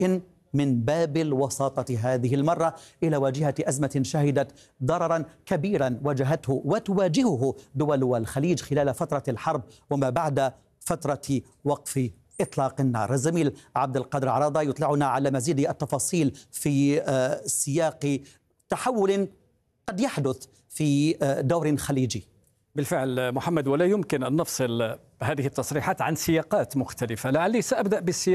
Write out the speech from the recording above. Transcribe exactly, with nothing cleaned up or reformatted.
من باب الوساطة هذه المرة إلى واجهة أزمة شهدت ضررا كبيرا واجهته وتواجهه دول الخليج خلال فترة الحرب وما بعد فترة وقف إطلاق النار. الزميل عبد القادر عراضة يطلعنا على مزيد التفاصيل في سياق تحول قد يحدث في دور خليجي. بالفعل محمد، ولا يمكن أن نفصل هذه التصريحات عن سياقات مختلفة. لعلي سأبدأ بالسياق